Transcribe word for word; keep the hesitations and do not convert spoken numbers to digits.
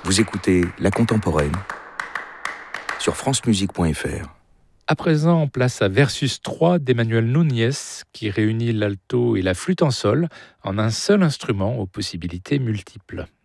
Vous écoutez La Contemporaine sur francemusique point f r. À présent, place à Versus trois d'Emmanuel Núñez, qui réunit l'alto et la flûte en sol en un seul instrument aux possibilités multiples.